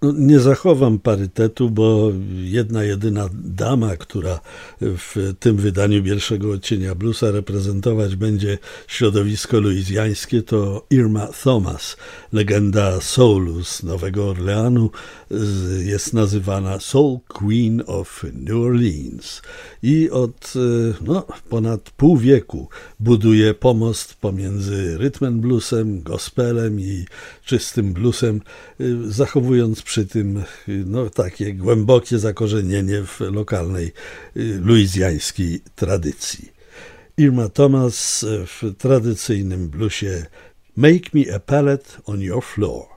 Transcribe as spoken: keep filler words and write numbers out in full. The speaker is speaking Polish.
No, nie zachowam parytetu, bo jedna jedyna dama, która w tym wydaniu Pierwszego Odcienia Bluesa reprezentować będzie środowisko luizjańskie, to Irma Thomas, legenda soulu z Nowego Orleanu, jest nazywana Soul Queen of New Orleans i od no, ponad pół wieku buduje pomost pomiędzy rytmem bluesem, gospelem i czystym bluesem, zachowując przy tym no, takie głębokie zakorzenienie w lokalnej luizjańskiej tradycji. Irma Thomas w tradycyjnym bluesie Make Me a Pallet on Your Floor.